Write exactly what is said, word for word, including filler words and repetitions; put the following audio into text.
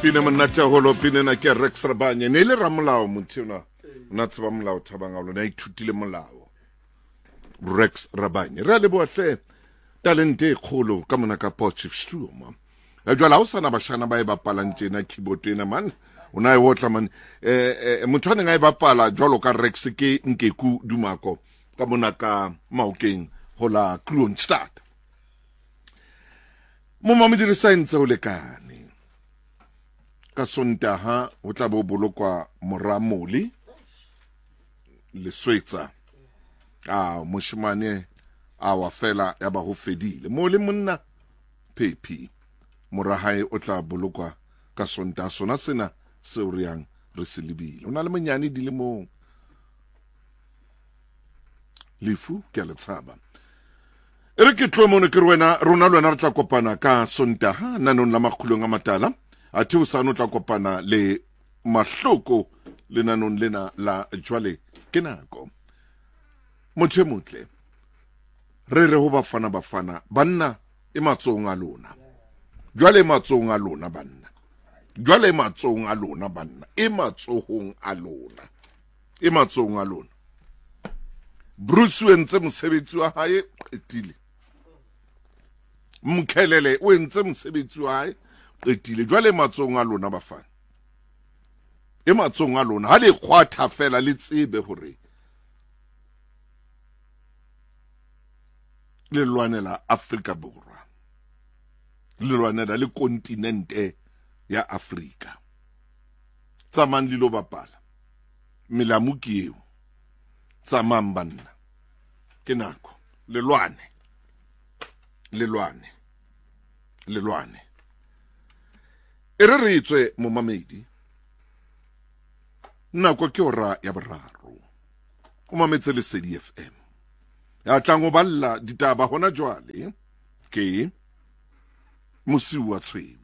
pine monate holo pine na ke Rex Rabanye ne le ramolao mothona na tseba molao thabang a lona ithutile molao Rex Rabanye re le bohle talente kholo ka mona ka Potchefstroom a jwala o sana bashana ba e bapalang tjena keyboard ena man una e wotla man eh motho ne ga e bapala jwalo ka Rex ke Nkeku Dumako ka mona ka Maokeng hola Kroonstad mo mama di science o lekane ka Sontaha o tla bo bolokwa Moramoli le Swetsa a moshimane a wa fela ya ba go fedile mo le monna Pepi morahae o tla bolokwa ka Sontaha sona sena se o riang re se lebile ona le monyane di le mo lefu ke le tshaba ere ke tlo mona ke rena rona lona re tla kopana ka Sontaha nanong la makgulong a matala a theo sa no tla kopana le mahloko le nanong lena la jwale ke nako motho motle re re ho bafana bafana banna e matsong a lona jwale matsong a lona banna jwale matsong a lona banna e matsohong a lona e matsong a lona Bruce wentse mosebetsi wa hae qetile Mkhelele o entse mosebetsi wa hae qetile jwale matsong a lona bafana e matsong a lona ha le khwatha fela le tsebe hore le lwanela Afrika Borwa le lwanela le kontinente ya Afrika tsamang le lo bapala melamu ke eo tsamang banna ke nako le lwane le lwane le lwane ere re itswe mo mamedi nako ke ora ya boraro o mametse le C D F M ya tlango balla ditaba hona jwale ke Musiwa Tshweu